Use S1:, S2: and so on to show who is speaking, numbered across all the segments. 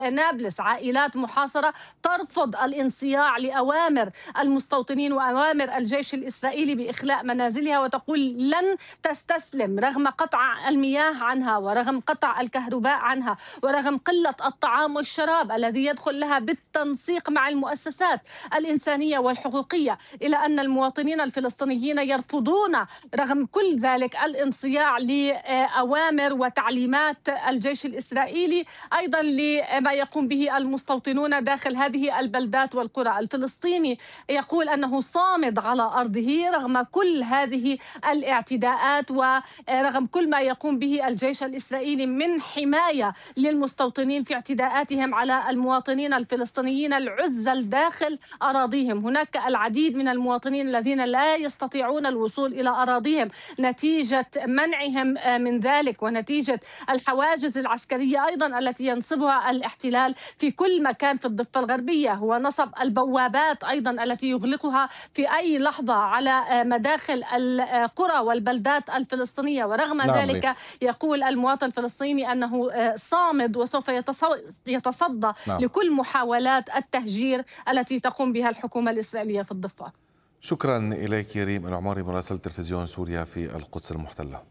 S1: نابلس عائلات محاصرة ترفض الانصياع لأوامر المستوطنين وأوامر الجيش الإسرائيلي بإخلاء منازلها، وتقول لن تستسلم رغم قطع المياه عنها ورغم قطع الكهرباء عنها ورغم قلة الطعام والشراب الذي يدخل لها بالتنسيق مع المؤسسات الإنسانية والحقوقية، إلى أن المواطنين الفلسطينيين يرفضون رغم كل ذلك الانصياع لأوامر وتعليمات الجيش الإسرائيلي، أيضا لما يقوم به المستوطنون داخل هذه البلدات والقرى. الفلسطيني يقول أنه صامد على أرضه رغم كل هذه الاعتداءات ورغم كل ما يقوم به الجيش الإسرائيلي من حماية للمستوطنين في اعتداءاتهم على المواطنين الفلسطينيين العزل داخل أراضيهم. هناك العديد من المواطنين الذين لا يستطيعون الوصول إلى أراضيهم نتيجة منعهم من ذلك ونتيجة الحواجز العسكرية أيضا التي ينصبها الاحتلال في كل مكان في الضفة الغربية. هو نصب البوابات أيضا التي يغلقها في أي لحظة على مداخل القرى والبلدات الفلسطينية، ورغم ذلك يقول المواطن الفلسطيني أنه صامد وسوف يتصدى لكل محاولات التهجير التي تقوم بها الحكومة الإسرائيلية في الضفة.
S2: شكرا إليك ريم العماري مراسل تلفزيون سوريا في القدس المحتلة.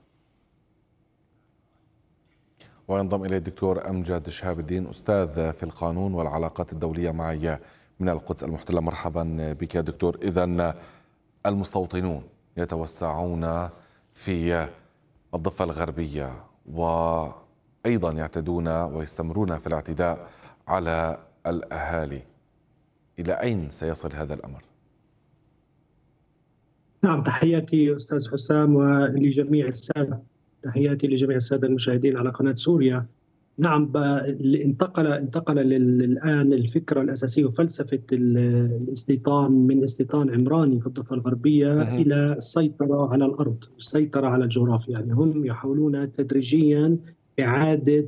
S2: وينضم إليه الدكتور أمجد شهاب الدين أستاذ في القانون والعلاقات الدولية معي من القدس المحتلة. مرحبا بك يا دكتور. إذن المستوطنون يتوسعون في الضفة الغربية وأيضا يعتدون ويستمرون في الاعتداء على الأهالي، إلى أين سيصل هذا الأمر؟
S3: نعم، تحياتي أستاذ حسام ولجميع السادة، تحياتي لجميع السادة المشاهدين على قناة سوريا. نعم، انتقل الآن الفكرة الأساسية وفلسفة الاستيطان من استيطان عمراني في الضفة الغربية إلى السيطرة على الأرض، السيطرة على الجغرافيا. يعني هم يحاولون تدريجيا إعادة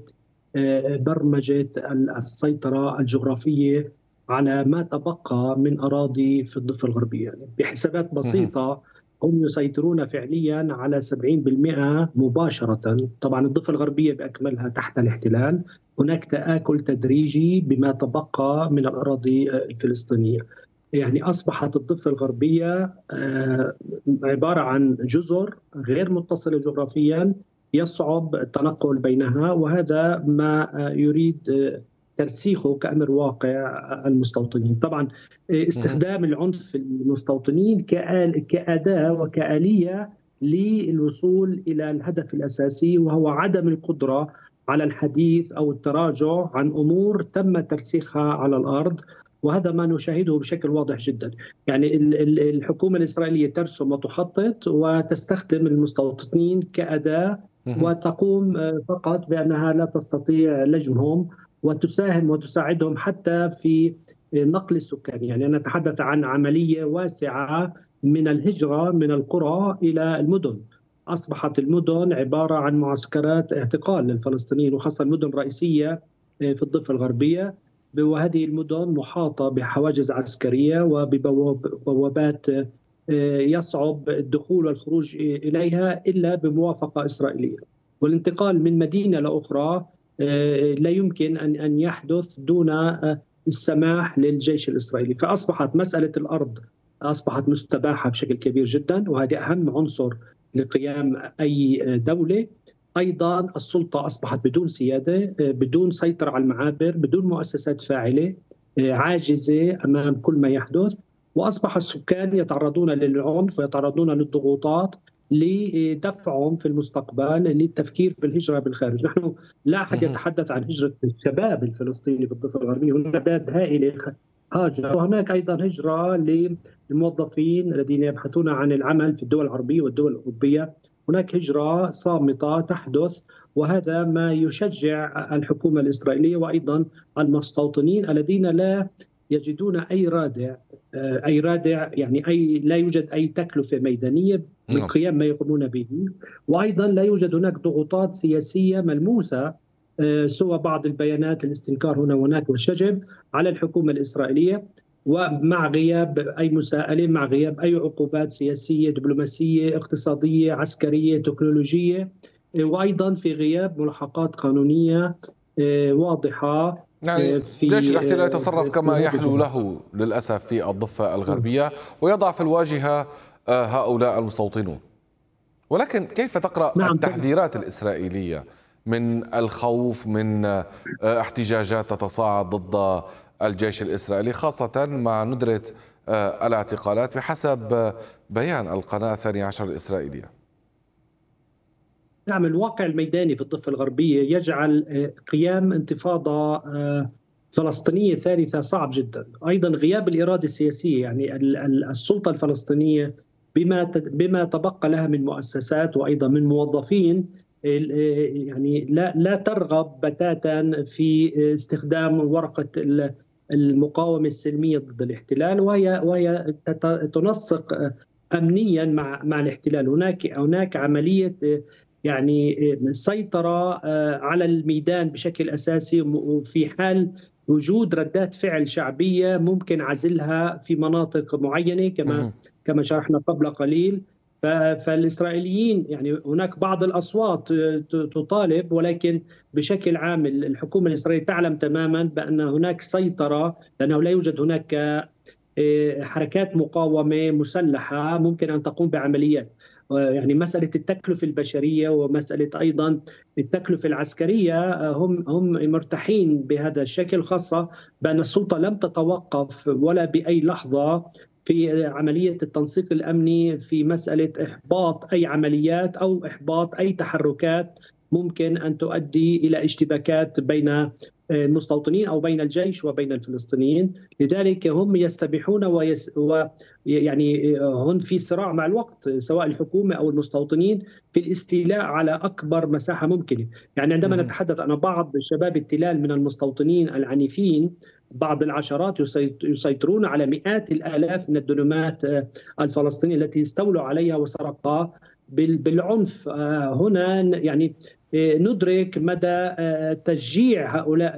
S3: برمجة السيطرة الجغرافية على ما تبقى من أراضي في الضفة الغربية. يعني بحسابات بسيطة هم يسيطرون فعليا على 70% مباشرة. طبعا الضفة الغربية بأكملها تحت الاحتلال، هناك تآكل تدريجي بما تبقى من الأراضي الفلسطينية. يعني أصبحت الضفة الغربية عبارة عن جزر غير متصلة جغرافيا يصعب التنقل بينها، وهذا ما يريد ترسيخه كأمر واقع المستوطنين. طبعا استخدام العنف في المستوطنين كأداة وكآلية للوصول إلى الهدف الأساسي، وهو عدم القدرة على الحديث أو التراجع عن أمور تم ترسيخها على الأرض. وهذا ما نشاهده بشكل واضح جدا. يعني الحكومة الإسرائيلية ترسم وتخطط وتستخدم المستوطنين كأداة، وتقوم فقط بأنها لا تستطيع لجمهم وتساهم وتساعدهم حتى في نقل السكان. يعني أنا أتحدث عن عملية واسعة من الهجرة من القرى إلى المدن. أصبحت المدن عبارة عن معسكرات اعتقال للفلسطينيين، وخاصة المدن الرئيسية في الضفة الغربية، وهذه المدن محاطة بحواجز عسكرية وبوابات يصعب الدخول والخروج إليها إلا بموافقة إسرائيلية. والانتقال من مدينة لأخرى لا يمكن أن يحدث دون السماح للجيش الإسرائيلي. فأصبحت مسألة الأرض أصبحت مستباحة بشكل كبير جدا، وهذا أهم عنصر لقيام أي دولة. أيضا السلطة أصبحت بدون سيادة، بدون سيطرة على المعابر، بدون مؤسسات فاعلة، عاجزة أمام كل ما يحدث. وأصبح السكان يتعرضون للعنف ويتعرضون للضغوطات لدفعهم في المستقبل للتفكير بالهجرة بالخارج. نحن لا أحد يتحدث عن هجرة الشباب الفلسطيني في الضفة الغربية، هناك أعداد هائلة هاجر، وهناك أيضا هجرة للموظفين الذين يبحثون عن العمل في الدول العربية والدول الأوروبية. هناك هجرة صامتة تحدث، وهذا ما يشجع الحكومة الإسرائيلية وأيضا المستوطنين الذين لا يجدون أي رادع يعني لا يوجد أي تكلفة ميدانية بالقيام ما يقومون به. وأيضا لا يوجد هناك ضغوطات سياسية ملموسة سوى بعض البيانات الاستنكار هنا وهناك والشجب على الحكومة الإسرائيلية، ومع غياب أي مساءلة، مع غياب أي عقوبات سياسية دبلوماسية اقتصادية عسكرية تكنولوجية، وأيضا في غياب ملاحقات قانونية واضحة
S2: يعني جيش الاحتلال يتصرف كما يحلو له للأسف في الضفة الغربية ويضع في الواجهة هؤلاء المستوطنون. ولكن كيف تقرأ التحذيرات الإسرائيلية من الخوف من احتجاجات تتصاعد ضد الجيش الإسرائيلي، خاصة مع ندرة الاعتقالات بحسب بيان القناة 12 الإسرائيلية؟
S3: نعم، الواقع الميداني في الضفة الغربية يجعل قيام انتفاضة فلسطينية ثالثة صعب جدا. أيضا غياب الإرادة السياسية، يعني السلطة الفلسطينية بما تبقى لها من مؤسسات وأيضا من موظفين، يعني لا ترغب بتاتا في استخدام ورقة المقاومة السلمية ضد الاحتلال، وهي تنسق أمنيا مع الاحتلال. هناك عملية يعني سيطرة على الميدان بشكل أساسي، وفي حال وجود ردات فعل شعبية ممكن عزلها في مناطق معينة كما شرحنا قبل قليل. فالإسرائيليين يعني هناك بعض الأصوات تطالب، ولكن بشكل عام الحكومة الإسرائيلية تعلم تماما بأن هناك سيطرة، لأنه لا يوجد هناك حركات مقاومة مسلحة ممكن أن تقوم بعمليات. يعني مسألة التكلفة البشرية ومسألة أيضا التكلفة العسكرية هم مرتاحين بهذا الشكل، خاصة بأن السلطة لم تتوقف ولا بأي لحظة في عملية التنسيق الأمني في مسألة إحباط أي عمليات أو إحباط أي تحركات ممكن أن تؤدي إلى اشتباكات بين المستوطنين أو بين الجيش وبين الفلسطينيين. لذلك هم يستبيحون يعني هم في صراع مع الوقت، سواء الحكومة أو المستوطنين، في الاستيلاء على أكبر مساحة ممكنة. يعني عندما نتحدث أن بعض شباب التلال من المستوطنين العنيفين، بعض العشرات يسيطرون على مئات الآلاف من الدنومات الفلسطينية التي استولوا عليها وسرقها بالعنف. هنا يعني ندرك مدى تشجيع هؤلاء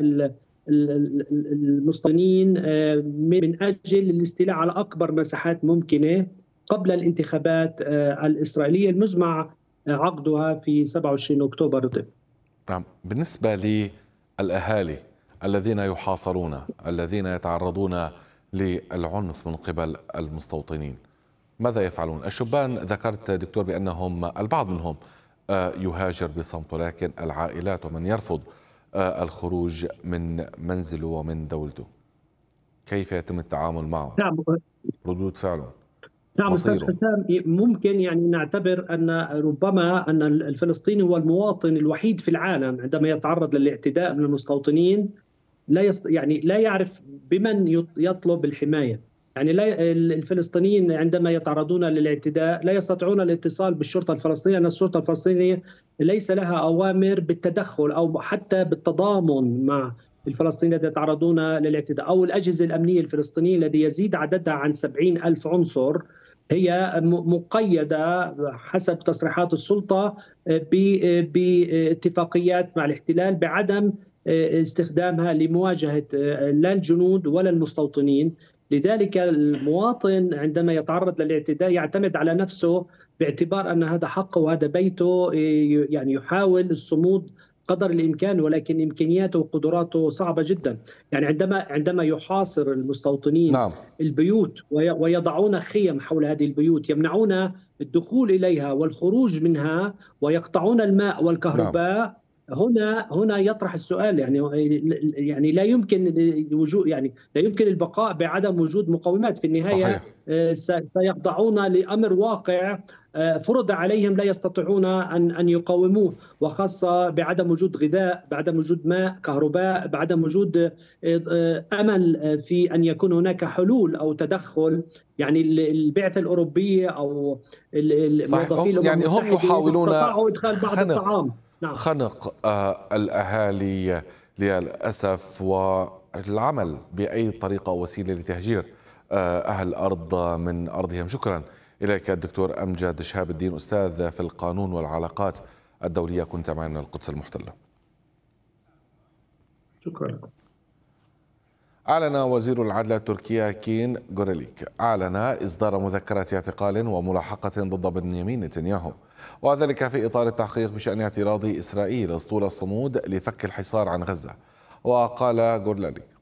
S3: المستوطنين من أجل الاستيلاء على أكبر مساحات ممكنة قبل الانتخابات الإسرائيلية المزمع عقدها في 27 أكتوبر.
S2: نعم، بالنسبة للأهالي الذين يحاصرون، الذين يتعرضون للعنف من قبل المستوطنين، ماذا يفعلون؟ الشبان ذكرت دكتور بأنهم البعض منهم يهاجر بصمت، ولكن العائلات ومن يرفض الخروج من منزله ومن دولته، كيف يتم التعامل معه؟
S3: نعم،
S2: ردود فعله.
S3: نعم أستاذ حسام، ممكن يعني نعتبر أن ربما أن الفلسطيني هو المواطن الوحيد في العالم عندما يتعرض للاعتداء من المستوطنين يعني لا يعرف بمن يطلب الحماية. يعني الفلسطينيين عندما يتعرضون للاعتداء لا يستطيعون الاتصال بالشرطة الفلسطينية، لأن الشرطة الفلسطينية ليس لها أوامر بالتدخل أو حتى بالتضامن مع الفلسطينيين الذين يتعرضون للاعتداء، أو الأجهزة الأمنية الفلسطينية الذي يزيد عددها عن 70,000 عنصر، هي مقيدة حسب تصريحات السلطة باتفاقيات مع الاحتلال بعدم استخدامها لمواجهة لا الجنود ولا المستوطنين. لذلك المواطن عندما يتعرض للاعتداء يعتمد على نفسه باعتبار أن هذا حقه وهذا بيته، يعني يحاول الصمود قدر الإمكان، ولكن إمكانياته وقدراته صعبة جدا. يعني عندما يحاصر المستوطنين
S2: نعم.
S3: البيوت ويضعون خيم حول هذه البيوت، يمنعون الدخول إليها والخروج منها ويقطعون الماء والكهرباء. نعم. هنا يطرح السؤال، يعني لا يمكن وجود، يعني لا يمكن البقاء بعدم وجود مقومات. في النهاية صحيح. سيخضعون لأمر واقع فرض عليهم لا يستطيعون أن يقاوموه، وخاصة بعدم وجود غذاء، بعدم وجود ماء، كهرباء، بعدم وجود أمل في أن يكون هناك حلول أو تدخل. يعني البعثة الأوروبية أو الموظفين
S2: يعني هم يحاولون
S3: إدخال بعض الطعام. نعم.
S2: خنق الأهالي للأسف والعمل بأي طريقة أو وسيلة لتهجير أهل الأرض من أرضهم. شكرا إليك الدكتور أمجد شهاب الدين، أستاذ في القانون والعلاقات الدولية، كنت معنا من القدس المحتلة.
S3: شكرا.
S2: أعلن وزير العدل التركي كين غوريليك إصدار مذكرة اعتقال وملاحقة ضد بنيامين نتنياهو، وذلك في إطار التحقيق بشأن اعتراض إسرائيل أسطول الصمود لفك الحصار عن غزة. وقال جورلالي.